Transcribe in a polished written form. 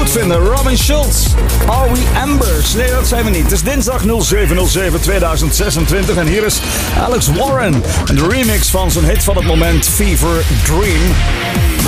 goed vinden. Robin Schulz. Are We Embers? Nee, dat zijn we niet. Het is dinsdag 07/07/2026 en hier is Alex Warren. De remix van zijn hit van het moment, Fever Dream.